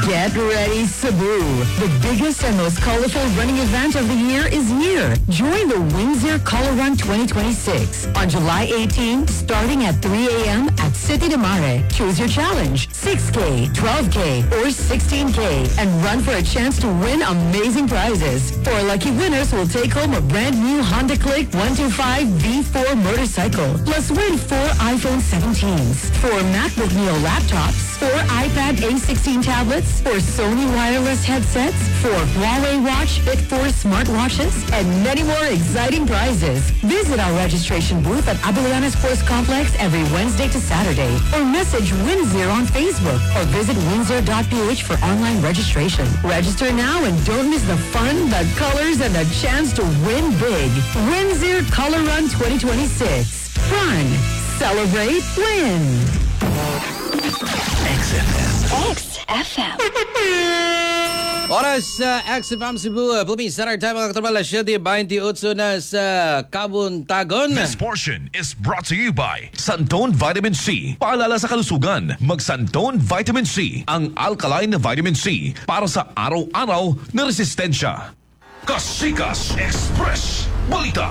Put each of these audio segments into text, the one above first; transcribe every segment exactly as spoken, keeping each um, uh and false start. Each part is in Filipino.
Get ready, Cebu. The biggest and most colorful running event of the year is here. Join the Windsor Color Run twenty twenty-six on July eighteenth, starting at three a.m. at City de Mare. Choose your challenge, six K, twelve K, or sixteen K, and run for a chance to win amazing prizes. Four lucky winners will take home a brand new Honda Click one twenty-five V four motorcycle, plus win four iPhone seventeens, four MacBook Neo laptops, four iPad A sixteen tablets, four Sony wireless headsets, four Huawei Watch Fit four smartwatches, and many more exciting prizes. Visit our registration booth at Abellana Sports Complex every Wednesday to Saturday, or message Windsor on Facebook, or visit windsor dot p h for online registration. Register now and don't miss the fun, the colors, and the chance to win big. Windsor Color Run twenty twenty-six. Run, celebrate, win. X F M. X F M. Oras sa uh, X F M Cebu, uh, Philippines Standard Time, mga katropa, alas siyete twenty-eight na sa Kabuntagon. This portion is brought to you by Santone Vitamin C. Paalala sa kalusugan, mag-Santone Vitamin C, ang alkaline na vitamin C para sa araw-araw na resistensya. Kasikas Express Balita.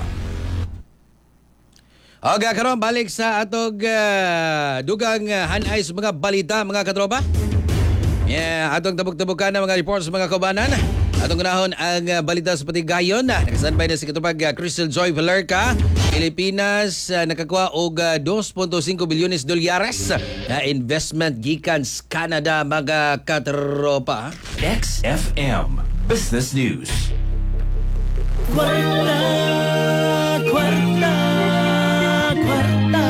Okay, karon balik sa atog uh, dugang uh, hanay sa mga balita, mga katropa. Yeah, atong tabok-tabokan na mga reports mga kaubanan. Atong ganahon ang uh, balita sa Patigayon. Nakasanbay na si katupag uh, Crystal Joy Valerca. Pilipinas uh, nakakuha og uh, two point five bilyones dolyares na uh, investment gikan sa Canada, mga katropa. X F M Business News. Kwarta, kwarta, kwarta.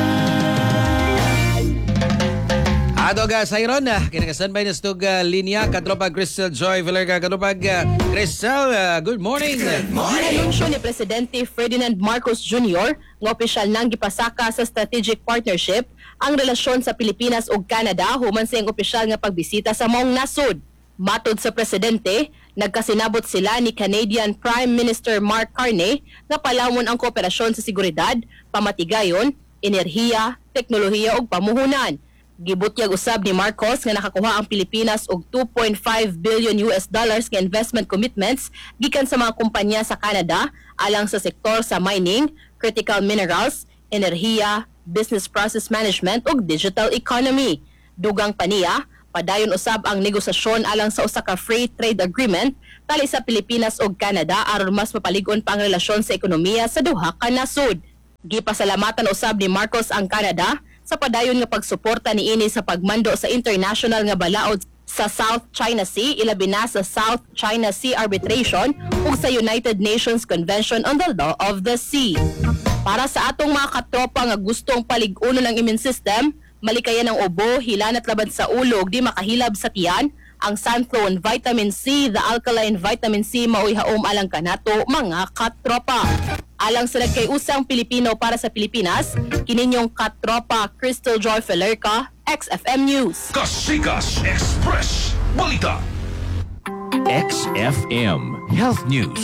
Ato ga Sayron, kinakasanbay na stug uh, linya katropag Crystal Joy Valerca. Katropag uh, Crystal, uh, good morning. Good morning. Anunsyo ni Presidente Ferdinand Marcos Junior nga opisyal nang gipasaka sa strategic partnership ang relasyon sa Pilipinas ug Canada human sa iyang opisyal nga pagbisita sa maong nasod. Matod sa Presidente, nagkasinabot sila ni Canadian Prime Minister Mark Carney nga palawon ang kooperasyon sa seguridad, pamatigayon, enerhiya, teknolohiya ug pamuhunan. Gibutyag usab ni Marcos nga nakakuha ang Pilipinas og two point five billion U S dollars nga investment commitments gikan sa mga kumpanya sa Canada alang sa sektor sa mining, critical minerals, enerhiya, business process management ug digital economy. Dugang paniya, padayon usab ang negosasyon alang sa usa ka free trade agreement tali sa Pilipinas ug Canada aron mas mapalig-on pa ang relasyon sa ekonomiya sa duha ka nasod. Gipasalamatan usab ni Marcos ang Canada sa padayon nga pagsuporta niini sa pagmando sa international nga balaod sa South China Sea, ilabi na sa South China Sea Arbitration ug sa United Nations Convention on the Law of the Sea. Para sa atong mga katropa nga gustong palig-unon ang immune system, malikayan ang ubo, hilanat laban sa ulo ug di makahilab sa tiyan, ang Santone Vitamin C, the alkaline vitamin C maoy haom alang kanato mga katropa. Alang sa nagkayusang Pilipino para sa Pilipinas, kininyong katropa Crystal Joy Valerca, X F M News. Kasikas Express Balita. X F M Health News.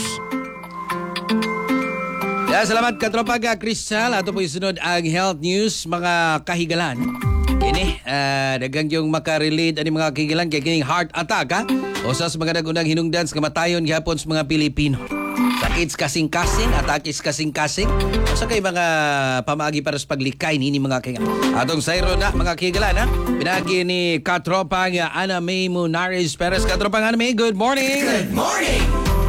Yeah, salamat katropa ka Crystal. Ato po isunod ang health news, mga kahigalan. Ini, uh, dagang yung makarelate ani mga kahigalan kay kining heart attack ha. O sa mga nagunang hinungdan sa kamatayon gihapon sa mga Pilipino. Sakit kasing-kasing, atakis kasing-kasing. O sa kay mga pamaagi para sa paglikay ni mga kahigalan. Atong sayro na mga kahigalan ha. Pinagi ni katropa nga Ana May Munares Perez. Katropa nga Ana May, good morning. Good morning.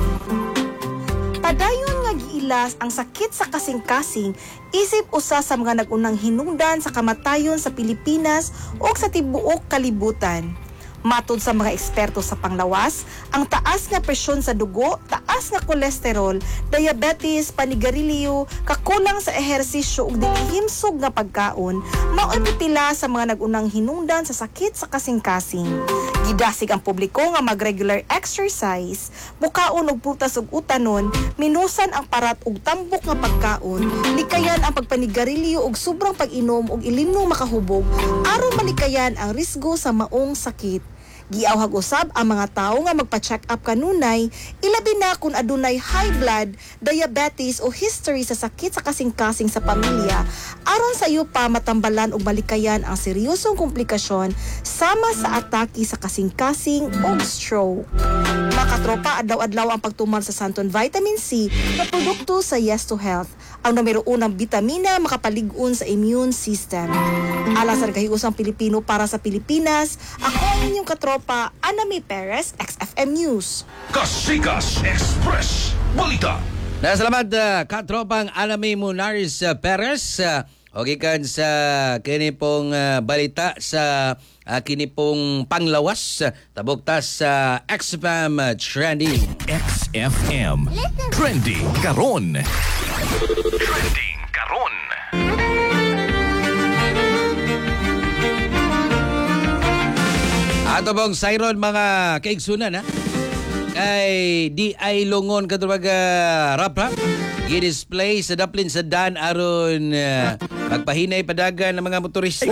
Padayon nga giilas ang sakit sa kasing-kasing isip usa sa mga nagunang hinungdan sa kamatayon sa Pilipinas o sa tibuok kalibutan. Matod sa mga eksperto sa panglawas, ang taas nga presyon sa dugo, taas nga kolesterol, diabetes, panigarilyo, kakulang sa ehersisyo ug dilihimsog nga pagkaon, mao'y pipila sa mga nagunang hinungdan sa sakit sa kasing-kasing. Gidasig ang publiko nga mag-regular exercise, bukaon og prutas ug utanon, minusan ang parat ug tambok nga pagkaon, likayan ang pagpanigarilyo ug sobrang pag-inom og ilimnong makahubog aron malikayan ang risgo sa maong sakit. Giawhag usab ang mga tawo nga magpa-check up kanunay, ilabi na kung adunay high blood, diabetes o history sa sakit sa kasing-kasing sa pamilya, aron sa iyo pa matambalan og malikayan ang seryosong komplikasyon sama sa atake sa kasing-kasing o stroke. Mga katropa, adlaw-adlaw ang pagtuman sa Santon Vitamin C na produkto sa Yes to Health, ang numero unang bitamina makapalig-on sa immune system. Alas sa nagkahiusang Pilipino para sa Pilipinas, ako ang inyong katropa, Anami Perez, X F M News. Kasikas Express Balita. Salamat uh, katropang Anami Munaris uh, Perez. Uh, okay kan sa kini pong uh, balita sa uh, kini pong panglawas. Uh, taboktas sa uh, X F M uh, Trending. X F M Trending karon. Trending karon. Ato bang sayron mga kaigsunan ha? Ay di ay lungon katulad uh, rap-rap. I-display sa daplin sa dan aron uh, magpahinay padagan ng mga motorista.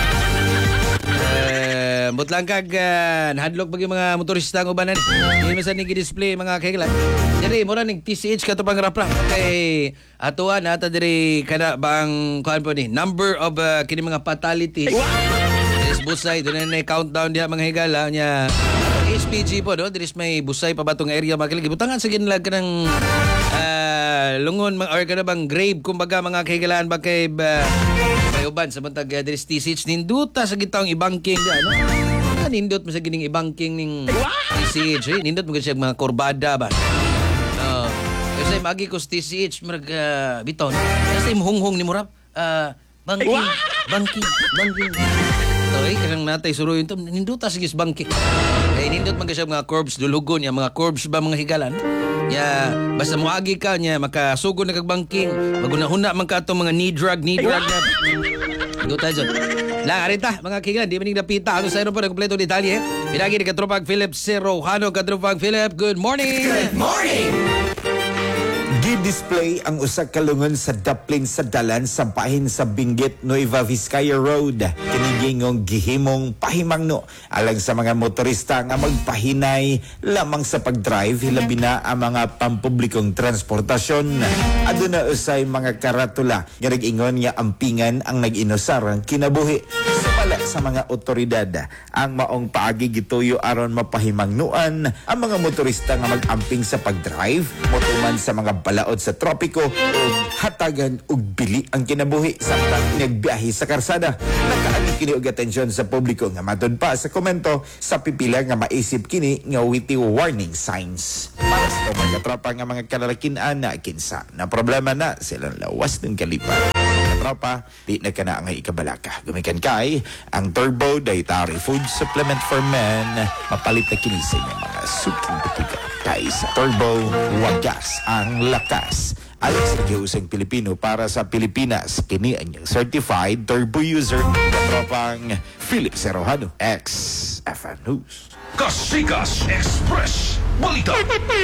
Uh, Butlang kag uh, nahadlok pag yung mga motorista ang ubanan. Hindi masan ni i-display mga kaiglan. Diri mura ning T C H katupang rap-rap. Kay atuan ata diri kana bang kuan po ni number of uh, kini mga fatalities. Busay, doon na countdown diha mga higala niya. S P G po, do? Diris may busay pa ba itong area makilig. Butangan sa ginlag ka ng uh, lungon or ka na bang grave, kumbaga mga kahigalaan ba kay uh, may uban sa bantag uh, diris T C H. Ninduta sa gitawang ibangking diya, no? Ah, nindot mo sa gining ibangking ning T C H. Eh? Nindot mo kasi mga kurbada ba? Uh, kasi magi ko sa T C H, marag uh, biton. Kasi muhunghong ni Murap. Uh, bangking, bangking, bangking. Oy, kanang natay suruyon to ninduta sige sa bangkik. Eh nindot man kasi mga corpse dulugon ya mga corpse ba mga higalan. Ya basta moagi ka nya makasugod na kag bangking. Magunahuna man ka atong mga knee drug, knee drug na. Nindota jud. La arita mga higalan di maning napita ano sa ero pa kompleto detalye. Pinagi ni katropag Philip Serrano, katropag Philip. Good morning. Good morning. Gi-display ang usa ka lungon sa daplin sa dalan sa bahin sa Benguet, Nueva Vizcaya Road. Kinigingong gihimong pahimangno alang sa mga motorista nga magpahinay lamang sa pagdrive hilabi na ang mga pampublikong transportasyon. Aduna usay mga karatula nga nag-ingon nga ampingan ang nag-inusarang kinabuhi. Samala sa mga otoridad ang maong paagi gituyo aron mapahimangnuan ang mga motorista nga mag-amping sa pagdrive motuman sa mga balaod sa tropiko o hatagan og bili ang kinabuhi samtang nagbiyahe sa karsada. Nakaagi kini og atensyon sa publiko nga matud pa sa komento sa pipila nga maisip kini nga witty warning signs. Para sa mga tropa nga mga kalalakinan na kinsa na problema na silang lawas ng kalipan. Tropa, di na ka na ang ikabalaka. Gumikan kay ang Turbo Dietary Food Supplement for Men. Mapalit na kinisa ng mga suking butiga. Kay sa Turbo, wagas ang lakas. Alex Nagiusang Pilipino para sa Pilipinas. Kini ang yung certified turbo user na tropang Philip Serrano, X F M News. Kasikas Express Balita.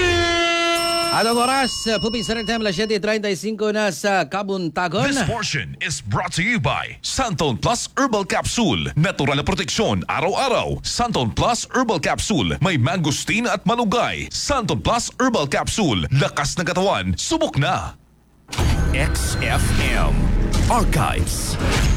Anong oras? Pupin sa time, alas siyete treinta y cinco na sa Kabuntagon. This portion is brought to you by Santon Plus Herbal Capsule. Natural na proteksyon araw-araw. Santon Plus Herbal Capsule. May mangosteen at malunggay. Santon Plus Herbal Capsule. Lakas ng katawan. Subok na. X F M Archives.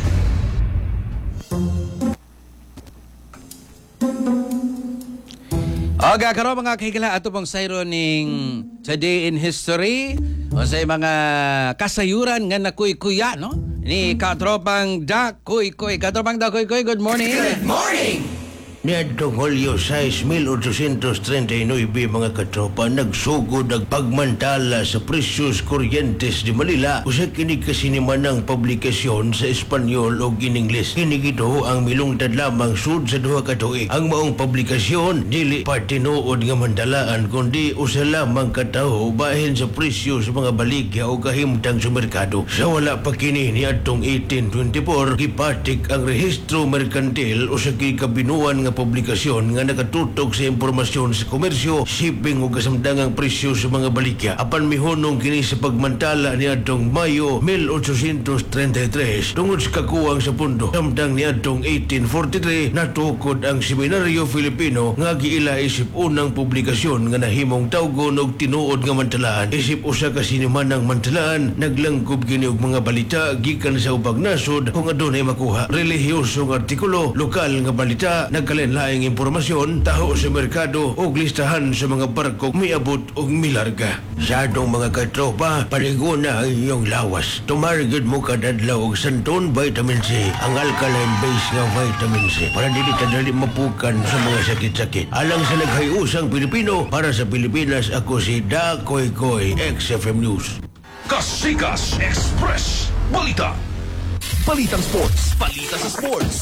Oga, karon mga kahigala ato pang sayroning Today in History o sa mga kasayuran nga nakuy-kuya, no? Ni katropang Da Kuy-Kuy. Katropang Da Kuy-Kuy, good morning. Good morning! Niadtong Hulyo sais mil otoscientos treinta y nueve mga katropa nagsugod ang pagmantala sa presyos kuryentes di Manila usa kini kasinimanang publikasyon sa Espanyol o in Ingles. Kini gito ang milungtad lamang sud sa duha ka tuig. Ang maong publikasyon dili pa tinuod nga mandalaan kundi usa lamang kataho bahin sa presyo sa mga baligya o kahimtang sa merkado. Sa wala pa kini niadtong eighteen twenty-four gipatik ang rehistro merkantil o sa kabinuan nga nga publikasyon nga nakatutok sa impormasyon sa komersyo, shipping ug kasamtangang presyo sa mga balikya. Apan mihunong kini sa pagmantala niadtong Mayo eighteen thirty-three tungod sa kakuwang sa pundo. Samtang niadtong eighteen forty-three natukod ang Seminaryo Filipino nga giila isip unang publikasyon nga nahimong tawgon og tinuod nga mantalaan. Isip usa ka sinimanang mantalaan, naglangkob kini og mga balita gikan sa ubang nasod kung adunay makuha. Relihiyosong artikulo, lokal nga balita, nagkalinlaing impormasyon, taho sa merkado ug listahan sa mga barko miabot og milarga. Sa atong mga katropa, paliguna ang iyong lawas. Tumargid mo kadadlaw og Santon Vitamin C, ang alkaline base nga vitamin C, para dili ka dali mapukan sa mga sakit-sakit. Alang sa naghayusang Pilipino, para sa Pilipinas, ako si Da Koy Koy, X F M News. Kasikas Express Balita. Balitang sports. Balita sa sports.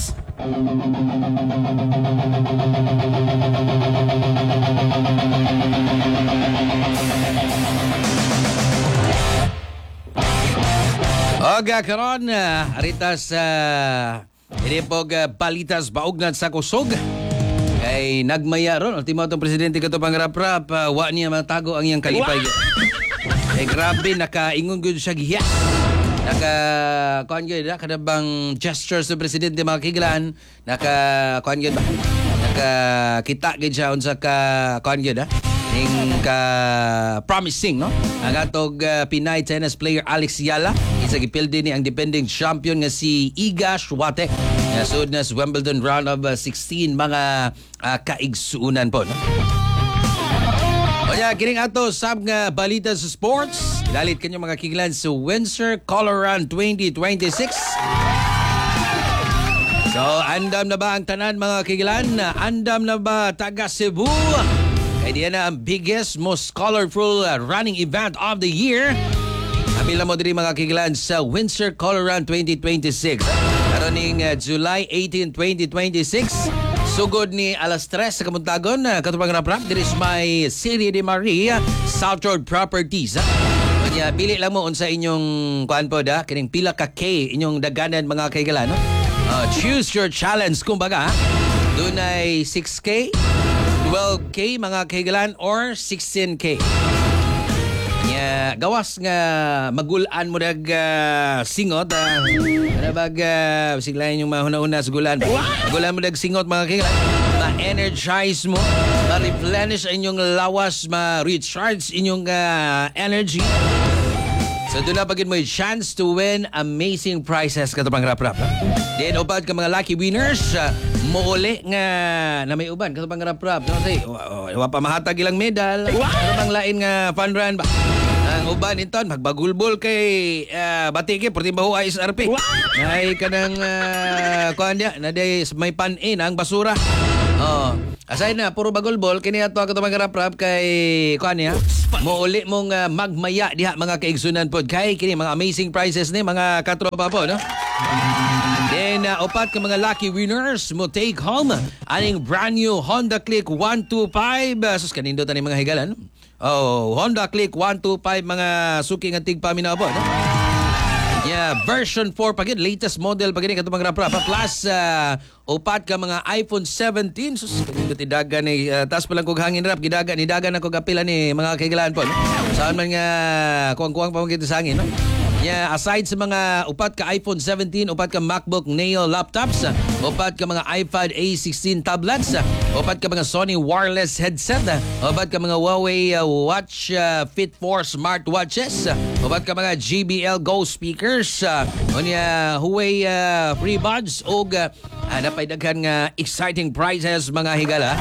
Oga karon uh, aritas sa uh, inipog uh, balitas baugnan sa kusog. Kay nagmaya ron ultimo tong presidente kato pangrap-rap, uh, wa niya matago ang iyang kalipay. Kay grabe nakaingon gyud siya giya. Naka kuan gyud na kada bang gestures sa presidente mga kiglan, naka kuan gyud ba? Naka kita gyud siya unsa ka kuan gyud ha. Ning ka promising no ang atog uh, Pinay tennis player Alex Yala isa gipildi ni ang defending champion nga si Iga Swiatek nga sud na sa Wimbledon round of uh, sixteen mga uh, kaigsuunan po no. Oya kining ato sab nga balita sa sports dalit kanyo mga kiglan sa Windsor Coloran twenty twenty-six. So andam na ba ang tanan mga kiglan? Andam na ba taga Cebu? Kaya diyan na ang biggest, most colorful uh, running event of the year. Kapila mo din mga kiglan sa Windsor Coloran twenty twenty-six. Karoning uh, July eighteenth, twenty twenty-six. Sugod ni alas tres sa Kamuntagon, uh, katupang rap-rap. There is my City de Maria, South Road Properties. Ha? Kanya, pili lang mo unsa inyong kuan po da, kining pila ka K inyong daganan mga kiglan. No? Uh, choose your challenge, kumbaga. Ha? Doon ay six K, twelve K mga kaigalan or sixteen K. Nya gawas nga magulan mo dag uh, singot uh, ano bag uh, siglayan yung mahuna-una sa gulan. Magulan mo dag singot mga kaigalan. Ma-energize mo, ma-replenish inyong lawas, ma-recharge inyong uh, energy. So doon na pagin mo yung chance to win amazing prizes katupang rap-rap. Then ubad ka mga lucky winners, uh, muuli nga na may uban katupang rap-rap. No, say, wa pa mahatag ilang medal, ano bang lain nga fun run ba? Ang uban ito, magbagulbol kay uh, Batike, pwede ba ho I S R P? Ay ka ng uh, kuhan niya, na day may pan-in ang basura. Oh, aside na, puro bagulbol, kini ato ako itong rap-rap kay kuhan niya. Muuli mong uh, magmaya diha mga kaigsunan po. Kay kini mga amazing prizes ni mga katropa po, no? Then, uh, upat ka mga lucky winners mo take home aning brand new Honda Click one twenty-five. Uh, sus, kanindo tani mga higalan. Oh, Honda Click one twenty-five mga suki nga tigpaminaw po, no? Yeah, version four pagid, latest model pagid kato mga rap-rap. Plus, uh, upat ka mga iPhone seventeen. Sus, kanindo tidagan ni uh, taas pa lang kog hangin rap, gidagan ni dagan ako gapila ni mga kaigalan po, no? Saan man nga kuwang-kuwang pa mga sa hangin, no? Yeah, aside sa mga upat ka iPhone seventeen, upat ka MacBook Neo laptops, upat ka mga iPad A sixteen tablets, upat ka mga Sony wireless headset, upat ka mga Huawei uh, Watch uh, Fit four smartwatches, upat ka mga J B L Go speakers, uh, unya Huawei uh, free buds, ug uh, napay daghan nga exciting prizes mga higala.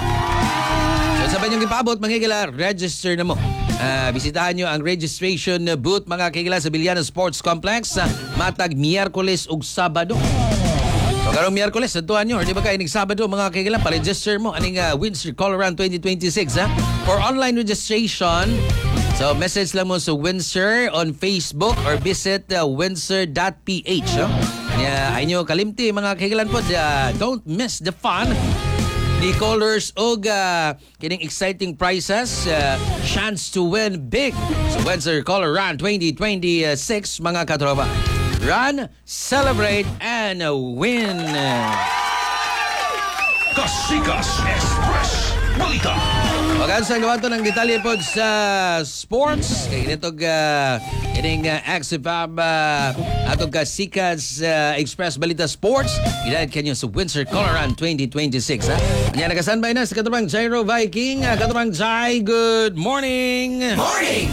So sabay niyong ipabot mga higala, register na mo. Uh, bisitahan nyo ang registration booth mga kaigalan sa Biliana Sports Complex uh, matag Miyerkules ug Sabado. So karong Miyerkules santuhan nyo, di ba kayo ning Sabado mga kaigalan, pa-register mo aning uh, Windsor Coloran twenty twenty-six. Ha? For online registration, so message lang mo sa Windsor on Facebook or visit uh, windsor dot p h. No? Kaya ay nyo kalimti mga kaigalan po, uh, don't miss the fun. The colors og uh, kining exciting prizes, uh, chance to win big. So Windsor Coloran twenty twenty-six mga katropa. Run, celebrate, and win. Kasikas Express Balita. Magandang sa gawa to ng detalye po sa sports. Kaya ganitong uh, ining uh, Axifab uh, atong Kasikas uh, Express Balita Sports. Gidahit kanyo sa Windsor Coloran twenty twenty-six. Ha? Kanya nakasanbay na sa katabang Jairo Viking. Uh, katabang Jai, good morning! Morning!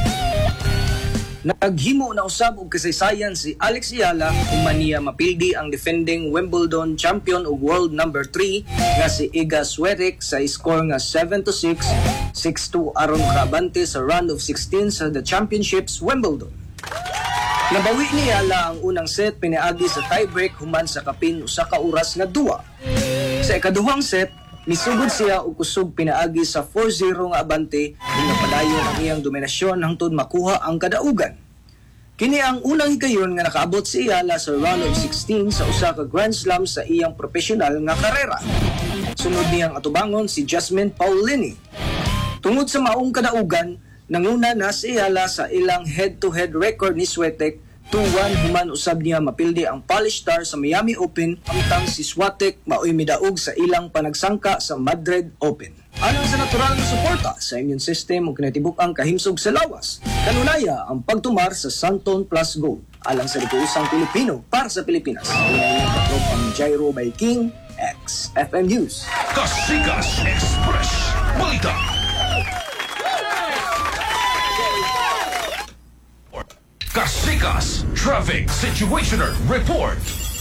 Naghimo na usab og kasaysayan si Alex Ayala kung maniya mapildi ang defending Wimbledon champion ug world number three nga si Iga Swiatek sa score nga seven to six, six two aron makaabante sa round of sixteen sa the championships Wimbledon. Nabawi ni Ayala ang unang set piniagi sa tiebreak human sa kapin usa ka oras nga duwa. Sa ikaduhang set, misugod siya og kusog pinaagi sa four zero nga abante ug napadayon ang iyang dominasyon hangtod makuha ang kadaugan. Kini ang unang higayon nga nakaabot si Ayala sa round of sixteen sa usa ka Grand Slam sa iyang profesional nga karera. Sunod niyang atubangon si Jasmine Paolini. Tungod sa maong kadaugan, nanguna na si Ayala sa ilang head-to-head record ni Swiatek two one human usab niya mapildi ang Polish star sa Miami Open samtang si Swiatek maoy midaog sa ilang panagsangka sa Madrid Open. Alang sa natural na suporta sa immune system ug kinatibuk ang kahimsog sa lawas, kanunaya ang pagtumar sa Santon Plus Gold alang sa dikuusang Pilipino para sa Pilipinas. Ngayon ang Jairo Viking X F M News. Kasikas Express Balita. Kasikas Traffic Situationer Report.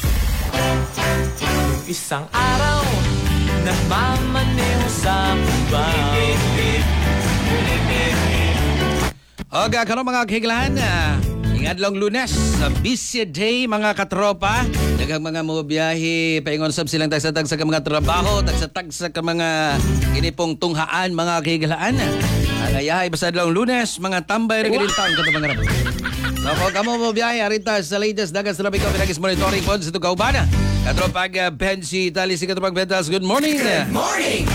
Isang araw nagmamaneho sa bubay. Okay, karon mga kahigalan, uh, ingadlong Lunes sa busy day mga katropa. Daghang mga mo biyahe, paingon sab silang tagsa-tagsa ka mga trabaho, tagsa-tagsa ka mga inipong tunghaan mga kahigalan. Ang ayahay basta adlong Lunes, mga tambay rin din taon kato mga rabo. So kung kamo mo biyahe, arita sa latest dagas traffic ko pinagis monitoring po sa ito kaubana. Katropag uh, Benji Tali si Katropag Bentals, good morning! Good morning!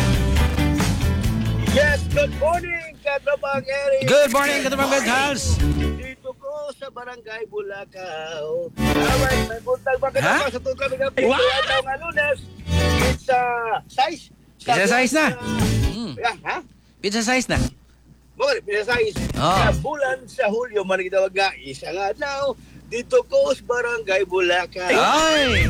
Yes, good morning, Katropag Eric! Good morning, Katropag Bentals! Dito ko sa Barangay Bulacau. Alright, may buntag ba ka Ha? na sa tutang ng pito wow. Ang Lunes. It's uh, size. Pizza size na? Mm. Yeah, ha? Pizza size na? Bukod, pizza size. Oh. Sa bulan sa Hulyo, manigitawag nga, isang adlaw, dito ko sa Barangay Bulacau. Ay!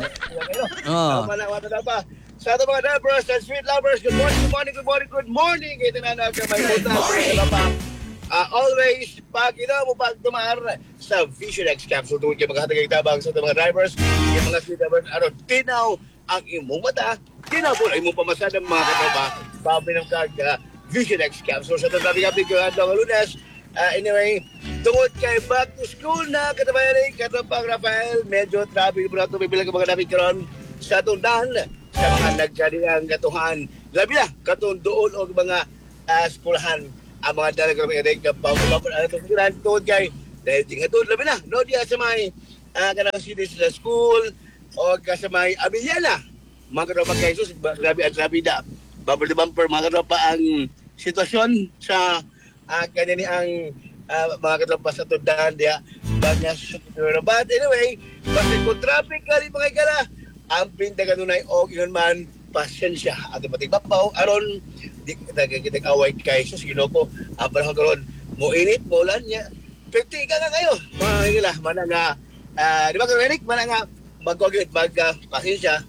Oh. Tama na, na pa. Sa ating mga lovers and sweet lovers, good morning, good morning, good morning, good morning. Ito na natin may punta. Uh, always, pag ina mo pag tumar sa Vision X Capsule, tungkol kayo maghatagay tabang sa mga drivers, yung mga sweet lovers, ano, tinaw ang imong mata, tinaw po ang imong pamasadang mga katropa, sabi ng kag uh, Vision X Capsule. Sa ito natin kapit yung handang Lunes. Uh, anyway, tungkol kay back to school na katabayan rin, katropang Rafael, medyo traffic po na ito, bibilang ka mga namin karon sa tundan, sa mga nagkadilang katuhan, labi na, katong doon o mga uh, skulahan, ang mga dalagang mga dalagang pang-pang-pang ano itong kailangan tungkol kay dahil tingin doon, labi na, no diya sa may uh, kanang city sa school o sa may Abiliana, mga katropa kay Jesus, labi at labi na, bumper to bumper, mga katropa ang sitwasyon sa uh, kanini ang uh, mga katropa sa tundan diya, bagya sa but anyway, basta kung traffic ka rin mga ikala, ang pinta kanunay o yun man, pasensya at matigbabaw aron di kita away kay sus Ginoo ang panahon karon mo init mo ulan nya pwede ka nga kayo mga higala mana nga uh, di ba karon Eric mana nga magkogit mag uh, pasensya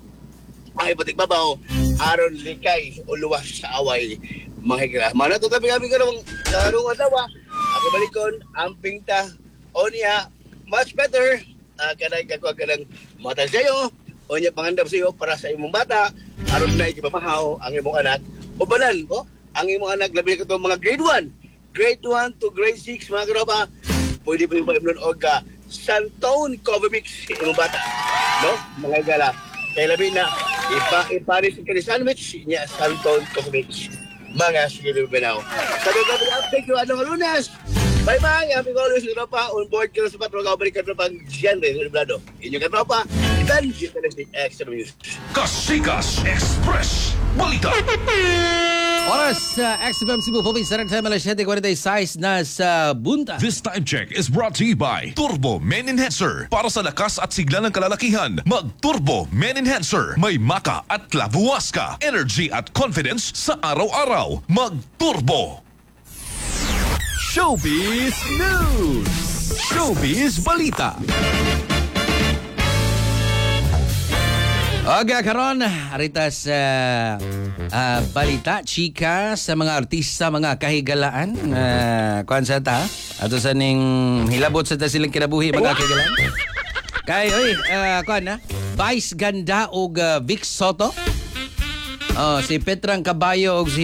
ay matigbabaw aron likay o luwas sa away mga higala mana to tabi kami karon karong adlaw ako balikon ang pinta o niya much better uh, kanay kakwa kanang mata sayo o niya pangandam sa iyo para sa imong bata aron na ikipamahaw ang imong anak o banan o ang imong anak labi ka itong mga grade one grade one to grade six mga karopa pwede pa yung paimnon o ka Santon Coffee Mix imong bata no mga gala kaya labi na ipa iparis ka ni sandwich niya Santon Coffee Mix mga sige binaw sa doon kami update yung anong Lunes. Bye bye, happy always sa tropa. On board ka sa patroga, balik ka tropa genre, Librado. Inyong katropa, Itan, G-Tanistic Extra News. Kasikas Express Balita. Oras oras sa X F M Cebu Philippines sa time alas seven forty-six na sa bunta. This time check is brought to you by Turbo Men Enhancer. Para sa lakas at sigla ng kalalakihan, mag-Turbo Men Enhancer. May maka at lavuas ka. Energy at confidence sa araw-araw. Mag-Turbo. Showbiz News! Showbiz Balita! Oga karon arita sa uh, balita chika sa mga artista, mga kahigalaan uh, kuan sa ta ato sa ning hilabot sa ta silang kinabuhi mga kahigalaan. Kay oy uh, kuan na Vice Ganda og uh, Vic Soto. Oh, si Petrang Caballo og si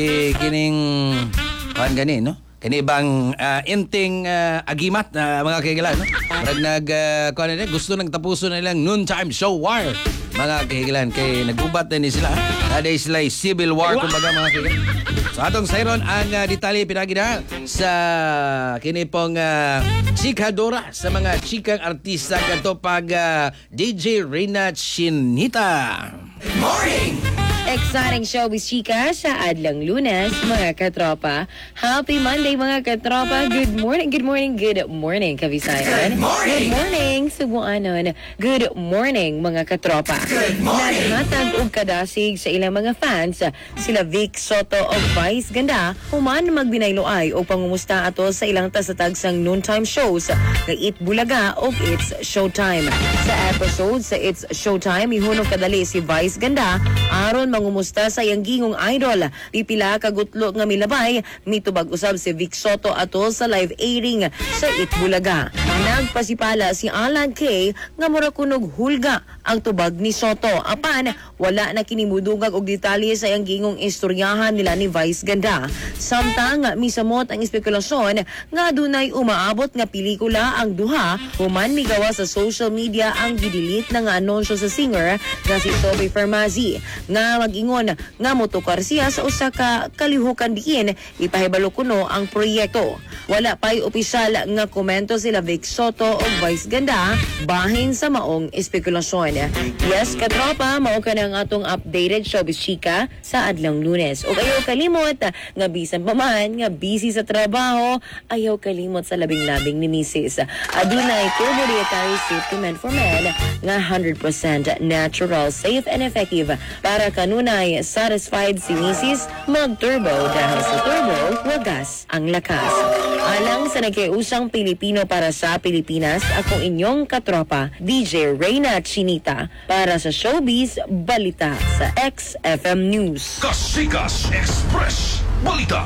kining kuan gani no. Kani bang uh, inting uh, agimat na uh, mga kahigalaan no. Parang nag uh, kuan na gusto nang tapuson na nilang noontime show war. Mga kahigalan, kay nagubat na ni sila. Naday sila civil war, kumbaga mga kahigalan. So atong sayron ang uh, detalye pinagina sa kinipong uh, chikadora sa mga chikang artista kato pag uh, D J Reyna Chinita. Morning! Exciting showbiz chika sa adlang Lunes, mga katropa. Happy Monday, mga katropa. Good morning, good morning, good morning, Kabisayan. Good morning! Good morning, Subuanon. Good morning, mga katropa. Good morning! Naghatag og kadasig sa ilang mga fans, sila Vic Soto o Vice Ganda, human magbinayloay o pangumusta ato sa ilang tasatag sang noontime shows nga It Bulaga o It's Showtime. Sa episode sa It's Showtime, ihunong kadali si Vice Ganda aron mangumusta sa iyang gingong idol. Pipila kagutlo nga milabay, mitubag usab si Vic Soto ato sa live airing sa It Bulaga. Nagpasipala si Alan K nga mura kunog hulga ang tubag ni Soto. Apan, wala na kinimudungag og detalye sa iyang gingong istoryahan nila ni Vice Ganda. Samtang misamot ang espekulasyon nga dunay umaabot nga pelikula ang duha, human migawa sa social media ang gidilit na nga anunsyo sa singer nga si Toby Fermazzi nga mag-ingon nga motukar siya sa usa ka kalihukan diin ipahibalo kuno ang proyekto. Wala pa'y opisyal nga komento sila Vic Soto o Vice Ganda bahin sa maong espekulasyon. Yes, katropa, mao ka ng atong updated showbiz chika sa adlang Lunes. O ayaw kalimot nga bisan pa man nga busy sa trabaho, ayaw kalimot sa labing-labing ni Missus Adunay Turbo Dietary Safety Men for Men nga one hundred percent natural, safe and effective para kanunay satisfied si Missus mag-turbo dahil sa turbo, wagas ang lakas. Alang sa nagkiusang Pilipino para sa Pilipinas, akong inyong katropa, D J Reyna Chinita, para sa Showbiz Balita sa X F M News. Kasikas Express Balita.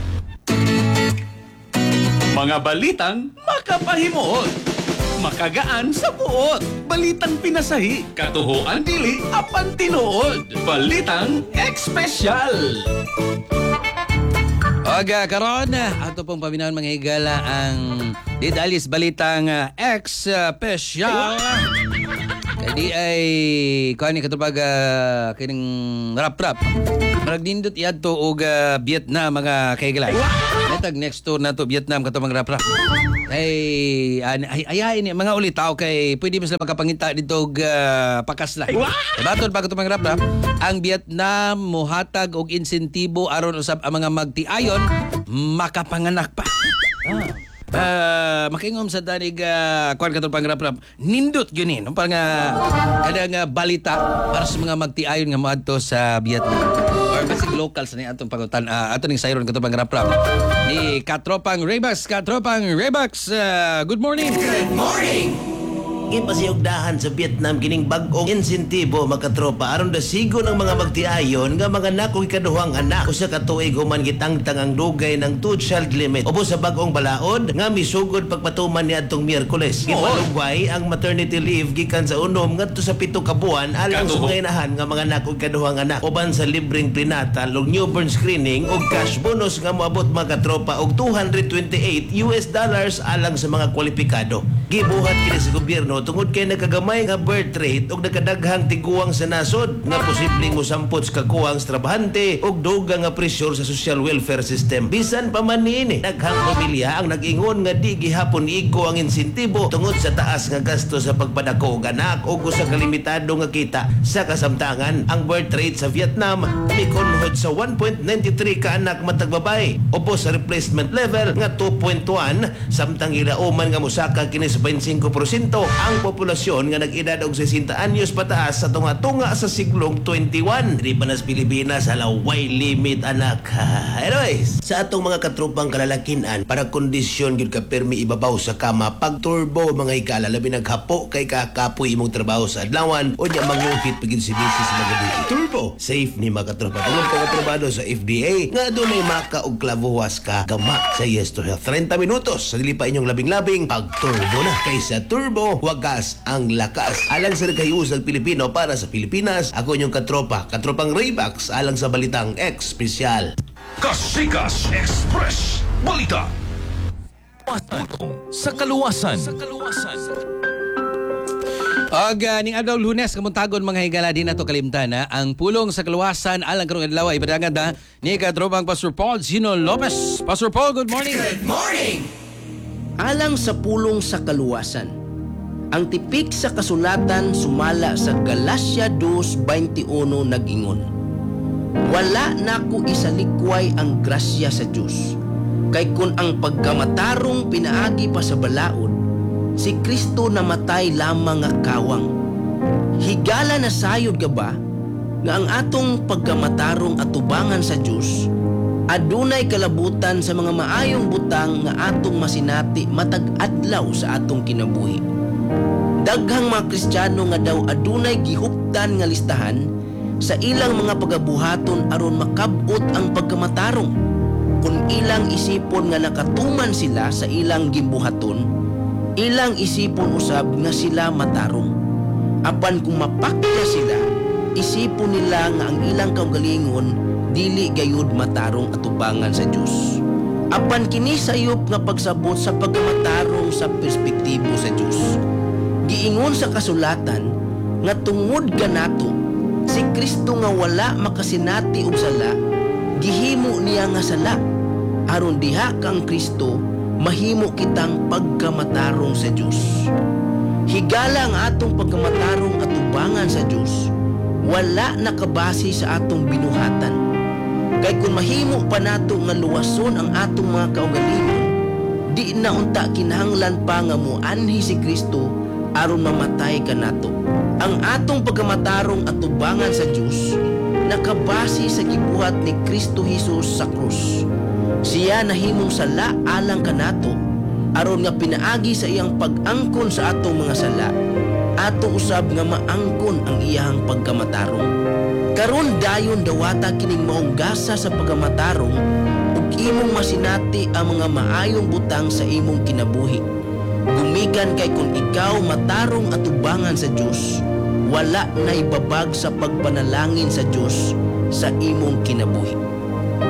Mga balitang makapahimuot, makagaan sa buot, balitang pinasahi, katuhuan dili, apan tinuod, balitang espesyal. Oga karon ato pong paminawan mga higala ang detalye sa balitang uh, espesyal. Kadi ay kani katupag uh, kining rap-rap. Marag nindot iadto og uh, Vietnam mga kahigalan. Netag next tour na to Vietnam kato mga rap-rap. Ay ay ay ini mga ulitaw kay pwede mo sila makapangita dito og uh, pakasla. Baton pa kato mga rap-rap. Ang Vietnam mohatag og insentibo aron usab ang mga magtiayon makapanganak pa. Ah. Uh, makingom sa danig uh, kuan katong pangrap-rap nindot gyud no parang uh, kada nga balita para sa mga magtiayon nga moadto sa Vietnam or basic local sa ni atong pangutan uh, ato ning sayron katong pangrap-rap ni Katropang Rebax. Katropang Rebax, uh, good morning. Good morning. Ipasiyogdahan sa Vietnam kining bag-ong insentibo makatropa aron dasigo ng mga magtiayon nga mga nakong ikaduhang anak usa ka tuig human gitangtang ang dugay ng two-child limit ubos sa bag-ong balaod nga misugod pagpatuman niadtong Miyerkules. Gimalugway ang maternity leave gikan sa unom ngadto sa pito ka buwan alang sa mga inahan nga mga nakong ikaduhang anak uban sa libreng prenatal ug newborn screening ug cash bonus nga moabot mga katropa og two hundred twenty-eight U S dollars alang sa mga kwalipikado. Gibuhat kini sa gobyerno tungod kay nakagamay nga birth rate ug nakadaghang tiguang sa nasod nga posibleng mosampot sa kakuwang sa trabahante ug dugang nga pressure sa social welfare system. Bisan pa man niini, daghang pamilya ang nag-ingon nga di gihapon iiko ang insentibo tungod sa taas nga gasto sa pagpadako og anak ug sa kalimitado nga kita. Sa kasamtangan, ang birth rate sa Vietnam mikonhod sa one point nine three ka anak matag babae upo sa replacement level nga two point one, samtang ilauman nga mosaka kini sa twenty-five percent ang populasyon nga nag-edad og sixty anyos pataas sa tunga-tunga sa siglong twenty-one. Di pa nas Pilipinas halaway limit anak. Anyways, sa atong mga katrupang kalalakinan, para kondisyon gyud ka permi ibabaw sa kama pag turbo mga higala labi naghapo kay kakapoy imong trabaho sa adlawan o nya manguhit pagin si misis magabi. Turbo safe ni mga katropa. Tungod ko aprobado sa F D A nga dunay maka og klavuwas ka gama sa Yes to Health. thirty minutos sa dili pa inyong labing-labing pag turbo na. Kaysa turbo, wagas ang lakas. Alang sa nagkayusag Pilipino para sa Pilipinas, ako inyong katropa, katropang Raybax, alang sa Balitang Espesyal. Kasikas Express Balita. Sa kaluwasan. Sa kaluwasan. Og uh, ning adlaw Lunes kamuntagon mga higala din nato kalimtan ha? Ang pulong sa kaluwasan alang karong adlaw ay ibadangan da ni katropang Pastor Paul Zino Lopez. Pastor Paul, good morning. Good morning! Alang sa pulong sa kaluwasan, ang tipik sa kasulatan sumala sa Galacia two twenty-one nag-ingon, wala nako isalikway ang grasya sa Dios, kay kun ang pagkamatarong pinaagi pa sa balaod, si Kristo namatay lamang nga kawang. Higala na sayod ka ba nga ang atong pagkamatarong atubangan sa Dios adunay kalabutan sa mga maayong butang nga atong masinati matag adlaw sa atong kinabuhi. Daghang mga Kristiyano nga daw adunay gihuptan nga listahan sa ilang mga pagabuhaton aron makab-ot ang pagkamatarong. Kung ilang isipon nga nakatuman sila sa ilang gimbuhaton, ilang isipon usab nga sila matarong. Apan kung mapakya sila, isipon nila nga ang ilang kaugalingon dili gayud matarong atubangan sa Dios. Apan kini sayop nga pagsabot sa pagkamatarong sa perspektibo sa Dios. Giingon sa kasulatan nga tungod kanato si Kristo nga wala makasinati og sala, gihimo niya nga sala aron diha kang Kristo mahimo kitang pagkamatarong sa Dios. Higala nga atong pagkamatarong atubangan sa Dios wala nakabase sa atong binuhatan. Kay kung mahimo pa nato nga luwason ang atong mga kaugalingon, di na unta kinahanglan pa nga muanhi si Kristo aron mamatay ka nato. Ang atong pagkamatarong atubangan sa Dios nakabase sa gibuhat ni Kristo Hesus sa krus. Siya nahimong sala alang kanato aron nga pinaagi sa iyang pag-angkon sa atong mga sala, ato usab nga maangkon ang iyang pagkamatarong. Karon dayon dawata kining maong gasa sa pagkamatarong ug imong masinati ang mga maayong butang sa imong kinabuhi. Gumikan kay kung ikaw matarong atubangan sa Dios, wala na ibabag sa pagpanalangin sa Dios sa imong kinabuhi.